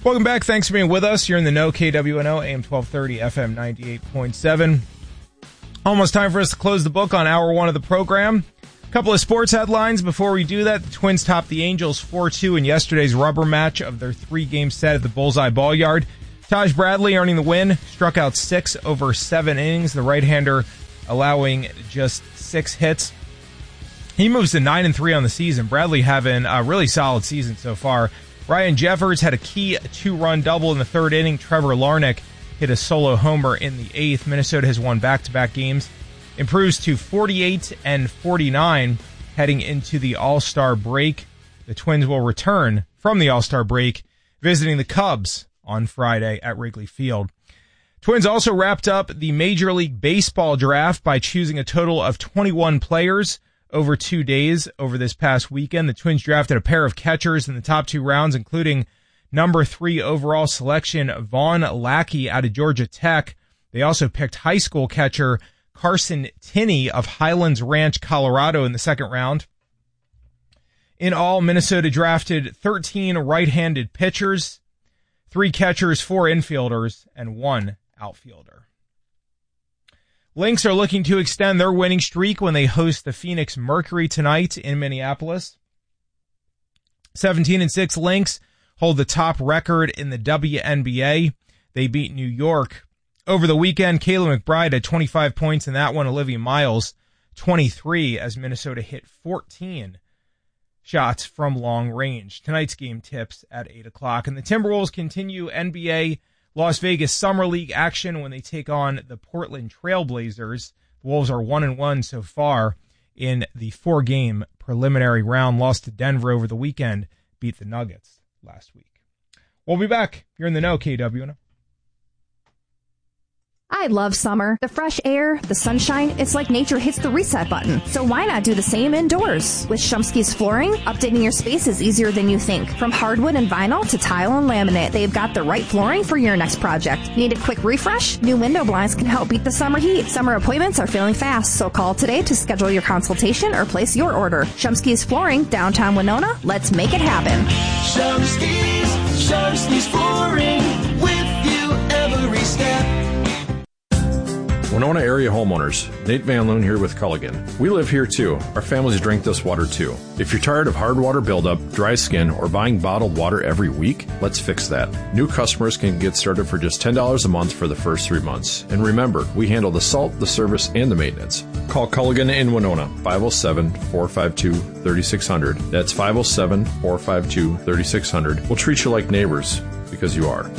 Welcome back. Thanks for being with us. You're in the know, KWNO, AM 1230, FM 98.7. Almost time for us to close the book on hour one of the program. A couple of sports headlines before we do that. The Twins topped the Angels 4-2 in yesterday's rubber match of their 3-game set at the Bullseye Ball Yard. Taj Bradley earning the win, struck out 6 over 7 innings. The right-hander allowing just 6 hits. He moves to 9-3 on the season. Bradley having a really solid season so far. Ryan Jeffers had a key 2-run double in the 3rd inning. Trevor Larnach hit a solo homer in the 8th. Minnesota has won back-to-back games. Improves to 48-49 heading into the All-Star break. The Twins will return from the All-Star break, visiting the Cubs on Friday at Wrigley Field. Twins also wrapped up the Major League Baseball draft by choosing a total of 21 players over 2 days over this past weekend. The Twins drafted a pair of catchers in the top 2 rounds, including number 3 overall selection Vaughn Lackey out of Georgia Tech. They also picked high school catcher Carson Tinney of Highlands Ranch, Colorado in the 2nd round. In all, Minnesota drafted 13 right-handed pitchers, 3 catchers, 4 infielders, and 1 outfielder. Lynx are looking to extend their winning streak when they host the Phoenix Mercury tonight in Minneapolis. 17-6 Lynx hold the top record in the WNBA. They beat New York. Over the weekend, Kayla McBride had 25 points in that one. Olivia Miles, 23, as Minnesota hit 14 shots from long range. Tonight's game tips at 8 o'clock. And the Timberwolves continue NBA Las Vegas Summer League action when they take on the Portland Trailblazers. The Wolves are 1-1 so far in the 4-game preliminary round. Lost to Denver over the weekend, beat the Nuggets last week. We'll be back. You're in the know, KWNO. I love summer. The fresh air, the sunshine, it's like nature hits the reset button. So why not do the same indoors? With Shumsky's Flooring, updating your space is easier than you think. From hardwood and vinyl to tile and laminate, they've got the right flooring for your next project. Need a quick refresh? New window blinds can help beat the summer heat. Summer appointments are filling fast, so call today to schedule your consultation or place your order. Shumsky's Flooring, downtown Winona. Let's make it happen. Shumsky's Flooring, with you every step. Winona area homeowners, Nate Van Loon here with Culligan. We live here too. Our families drink this water too. If you're tired of hard water buildup, dry skin, or buying bottled water every week, let's fix that. New customers can get started for just $10 a month for the first 3 months. And remember, we handle the salt, the service, and the maintenance. Call Culligan in Winona, 507-452-3600. That's 507-452-3600. We'll treat you like neighbors, because you are.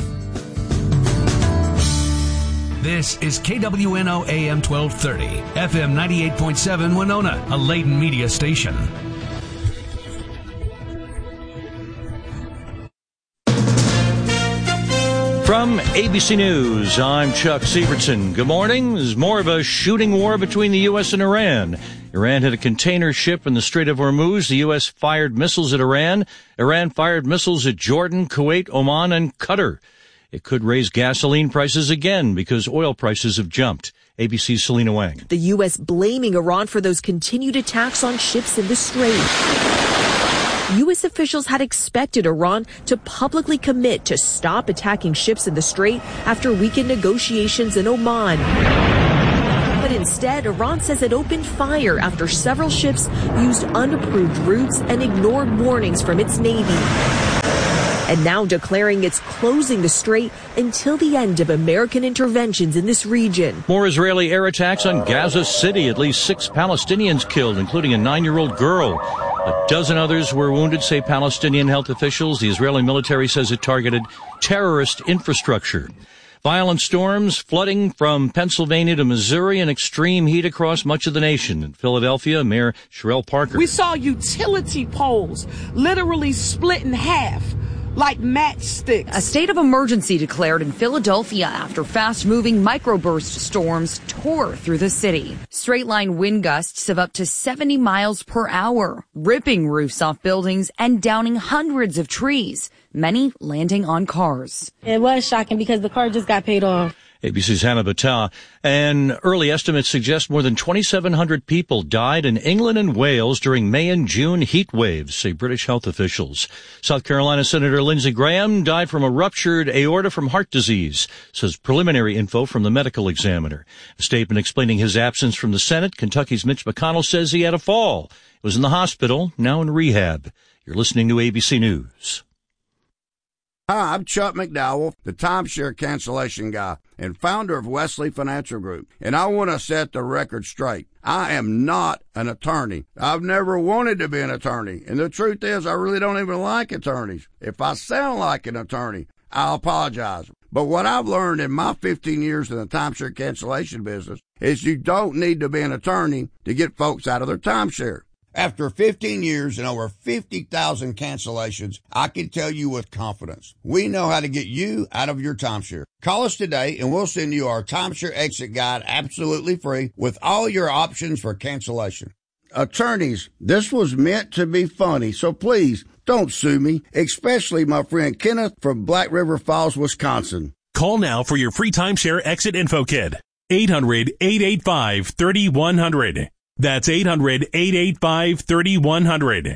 This is KWNO AM 1230, FM 98.7 Winona, a Layton media station. From ABC News, I'm Chuck Sievertson. Good morning. There's more of a shooting war between the U.S. and Iran. Iran had a container ship in the Strait of Hormuz. The U.S. fired missiles at Iran. Iran fired missiles at Jordan, Kuwait, Oman, and Qatar. It could raise gasoline prices again because oil prices have jumped. ABC's Selena Wang. The U.S. blaming Iran for those continued attacks on ships in the Strait. U.S. officials had expected Iran to publicly commit to stop attacking ships in the Strait after weekend negotiations in Oman. But instead, Iran says it opened fire after several ships used unapproved routes and ignored warnings from its Navy. And now declaring it's closing the strait until the end of American interventions in this region. More Israeli air attacks on Gaza City. At least 6 Palestinians killed, including a 9-year-old girl. A dozen others were wounded, say Palestinian health officials. The Israeli military says it targeted terrorist infrastructure. Violent storms, flooding from Pennsylvania to Missouri, and extreme heat across much of the nation. In Philadelphia, Mayor Sherelle Parker. We saw utility poles literally split in half like matchsticks. A state of emergency declared in Philadelphia after fast-moving microburst storms tore through the city. Straight-line wind gusts of up to 70 miles per hour, ripping roofs off buildings and downing hundreds of trees, many landing on cars. It was shocking because the car just got paid off. ABC's Hannah Battah. And early estimates suggest more than 2,700 people died in England and Wales during May and June heat waves, say British health officials. South Carolina Senator Lindsey Graham died from a ruptured aorta from heart disease, says preliminary info from the medical examiner. A statement explaining his absence from the Senate, Kentucky's Mitch McConnell says he had a fall. He was in the hospital, now in rehab. You're listening to ABC News. Hi, I'm Chuck McDowell, the timeshare cancellation guy and founder of Wesley Financial Group, and I want to set the record straight. I am not an attorney. I've never wanted to be an attorney, and the truth is I really don't even like attorneys. If I sound like an attorney, I'll apologize. But what I've learned in my 15 years in the timeshare cancellation business is you don't need to be an attorney to get folks out of their timeshare. After 15 years and over 50,000 cancellations, I can tell you with confidence, we know how to get you out of your timeshare. Call us today and we'll send you our timeshare exit guide absolutely free with all your options for cancellation. Attorneys, this was meant to be funny, so please don't sue me, especially my friend Kenneth from Black River Falls, Wisconsin. Call now for your free timeshare exit info kit. 800-885-3100. That's 800-885-3100.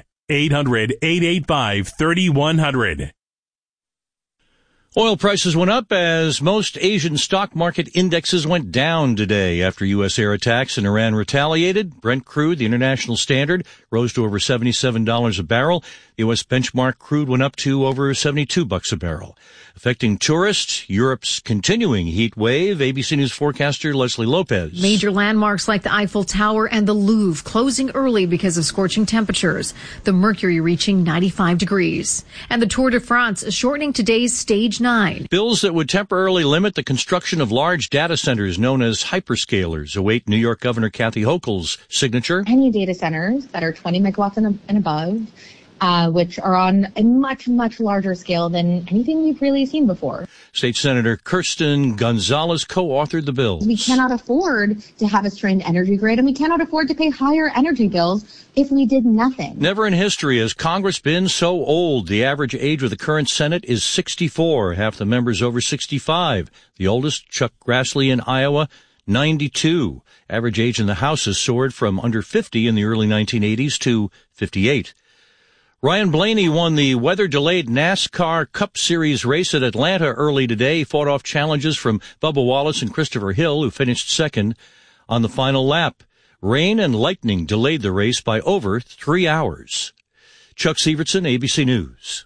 800-885-3100. Oil prices went up as most Asian stock market indexes went down today after U.S. air attacks and Iran retaliated. Brent crude, the international standard, rose to over $77 a barrel. The U.S. benchmark crude went up to over $72 a barrel. Affecting tourists, Europe's continuing heat wave. ABC News forecaster Leslie Lopez. Major landmarks like the Eiffel Tower and the Louvre closing early because of scorching temperatures. The mercury reaching 95 degrees. And the Tour de France shortening today's stage 9. Bills that would temporarily limit the construction of large data centers known as hyperscalers await New York Governor Kathy Hochul's signature. Any data centers that are 20 megawatts and above, which are on a much, much larger scale than anything we've really seen before. State Senator Kirsten Gonzalez co-authored the bill. We cannot afford to have a strained energy grid, and we cannot afford to pay higher energy bills if we did nothing. Never in history has Congress been so old. The average age of the current Senate is 64, half the members over 65. The oldest, Chuck Grassley in Iowa, 92. Average age in the House has soared from under 50 in the early 1980s to 58. Ryan Blaney won the weather-delayed NASCAR Cup Series race at Atlanta early today. He fought off challenges from Bubba Wallace and Christopher Hill, who finished second on the final lap. Rain and lightning delayed the race by over 3 hours. Chuck Severson, ABC News.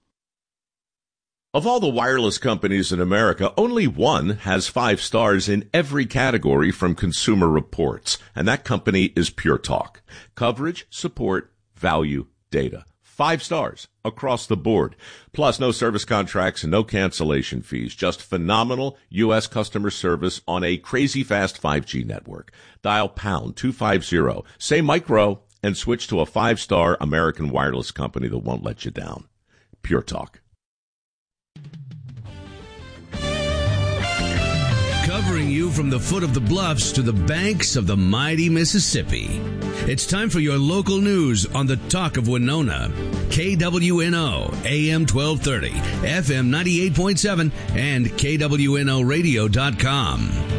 Of all the wireless companies in America, only one has 5 stars in every category from Consumer Reports, and that company is Pure Talk. Coverage, support, value, data. 5 stars across the board. Plus, no service contracts and no cancellation fees. Just phenomenal U.S. customer service on a crazy fast 5G network. Dial pound 250, say micro, and switch to a 5-star American wireless company that won't let you down. Pure Talk. Covering you from the foot of the bluffs to the banks of the mighty Mississippi. It's time for your local news on the Talk of Winona. KWNO, AM 1230, FM 98.7, and KWNOradio.com.